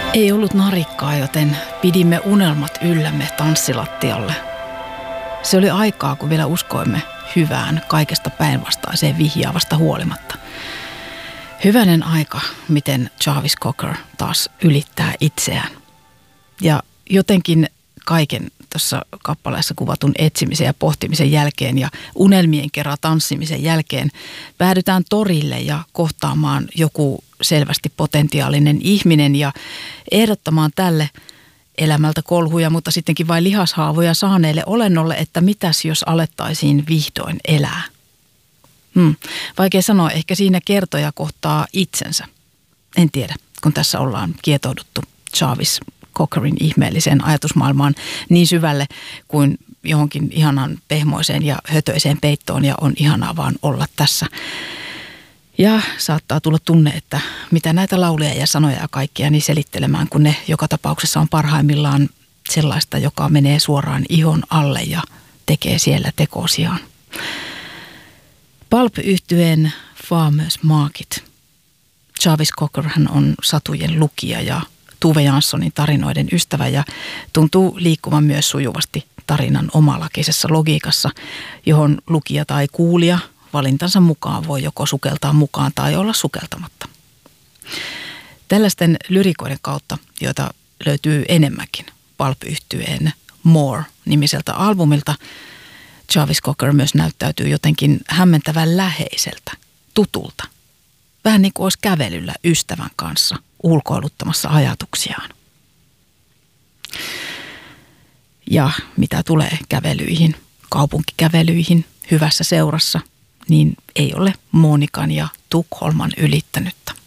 Ei ollut narikkaa, joten pidimme unelmat yllämme tanssilattialle. Se oli aikaa, kun vielä uskoimme hyvään, kaikesta päinvastaiseen vihjaavasta huolimatta. Hyvänen aika, miten Jarvis Cocker taas ylittää itseään. Ja jotenkin kaiken tuossa kappaleessa kuvatun etsimisen ja pohtimisen jälkeen ja unelmien kerran tanssimisen jälkeen päädytään torille ja kohtaamaan joku selvästi potentiaalinen ihminen ja ehdottamaan tälle elämältä kolhuja, mutta sittenkin vain lihashaavoja saaneelle olennolle, että mitäs jos alettaisiin vihdoin elää. Vaikea sanoa, ehkä siinä kertoja kohtaa itsensä. En tiedä, kun tässä ollaan kietouduttu Jarvis Cockerin ihmeelliseen ajatusmaailmaan niin syvälle kuin johonkin ihanan pehmoiseen ja hötöiseen peittoon ja on ihanaa vaan olla tässä. Ja saattaa tulla tunne, että mitä näitä lauleja ja sanoja ja kaikkia niin selittelemään, kun ne joka tapauksessa on parhaimmillaan sellaista, joka menee suoraan ihon alle ja tekee siellä tekosiaan. Pulp-yhtyeen Farmers Market. Jarvis Cocker hän on satujen lukija ja Tove Janssonin tarinoiden ystävä ja tuntuu liikkuvan myös sujuvasti tarinan omalakisessa logiikassa, johon lukija tai kuulija valintansa mukaan voi joko sukeltaa mukaan tai olla sukeltamatta. Tällaisten lyrikoiden kautta, joita löytyy enemmänkin Pulp-yhtyeen More-nimiseltä albumilta, Jarvis Cocker myös näyttäytyy jotenkin hämmentävän läheiseltä, tutulta. Vähän niin kuin olisi kävelyllä ystävän kanssa ulkoiluttamassa ajatuksiaan. Ja mitä tulee kävelyihin, kaupunkikävelyihin hyvässä seurassa, niin ei ole Monikan ja Tukholman ylittänyttä.